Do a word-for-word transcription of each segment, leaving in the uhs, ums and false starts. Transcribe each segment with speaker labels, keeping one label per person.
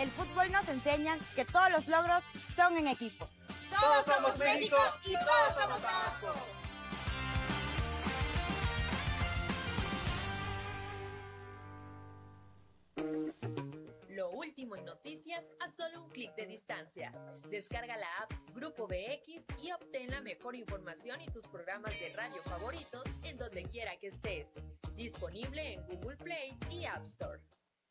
Speaker 1: el fútbol nos enseña que todos los logros son en equipo.
Speaker 2: Todos somos México y todos somos Tabasco.
Speaker 3: Lo último en noticias a solo un clic de distancia. Descarga la app Grupo B X y obtén la mejor información y tus programas de radio favoritos en donde quiera que estés. Disponible en Google Play y App Store.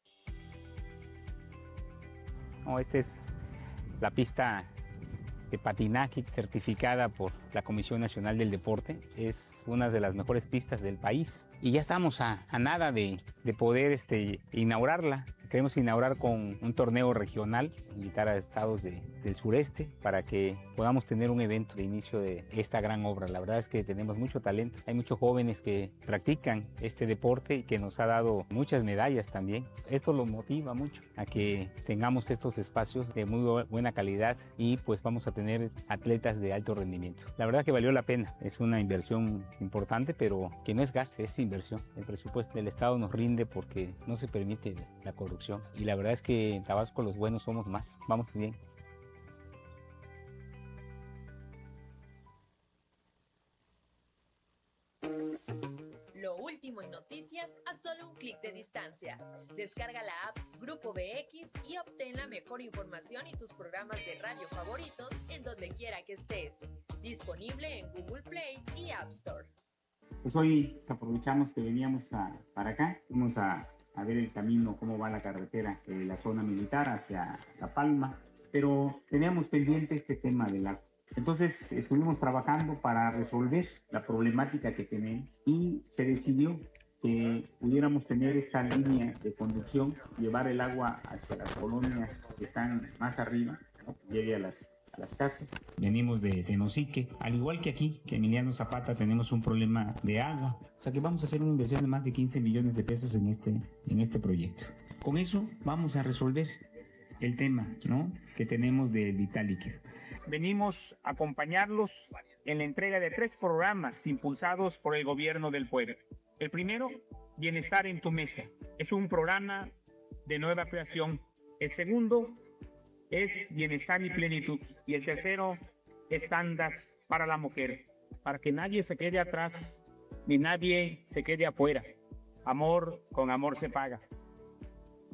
Speaker 4: Oh, esta es la pista de patinaje certificada por la Comisión Nacional del Deporte. Es una de las mejores pistas del país y ya estamos a, a nada de, de poder este, inaugurarla. Queremos inaugurar con un torneo regional, invitar a estados de, del sureste para que podamos tener un evento de inicio de esta gran obra. La verdad es que tenemos mucho talento, hay muchos jóvenes que practican este deporte y que nos ha dado muchas medallas también. Esto los motiva mucho a que tengamos estos espacios de muy buena calidad y pues vamos a tener atletas de alto rendimiento. La verdad que valió la pena, es una inversión importante, pero que no es gasto, es inversión. El presupuesto del Estado nos rinde porque no se permite la corrupción. Y la verdad es que en Tabasco los buenos somos más. Vamos bien.
Speaker 3: Lo último en noticias a solo un clic de distancia. Descarga la app Grupo B X y obtén la mejor información y tus programas de radio favoritos en donde quiera que estés. Disponible en Google Play y App Store.
Speaker 4: Pues hoy aprovechamos que veníamos a, para acá. Fuimos a a ver el camino, cómo va la carretera de la zona militar hacia La Palma, pero teníamos pendiente este tema del agua. Entonces estuvimos trabajando para resolver la problemática que tenemos y se decidió que pudiéramos tener esta línea de conducción, llevar el agua hacia las colonias que están más arriba, ¿no? Que llegue a las a las casas. Venimos de Tenosique, al igual que aquí, que Emiliano Zapata, tenemos un problema de agua. O sea que vamos a hacer una inversión de más de quince millones de pesos en este, en este proyecto. Con eso vamos a resolver el tema, ¿no?, que tenemos de vital líquido.
Speaker 5: Venimos a acompañarlos en la entrega de tres programas impulsados por el gobierno del pueblo. El primero, Bienestar en tu Mesa. Es un programa de nueva creación. El segundo es Bienestar y Plenitud. Y el tercero es Tandas para la Mujer, para que nadie se quede atrás, ni nadie se quede afuera. Amor con amor se paga.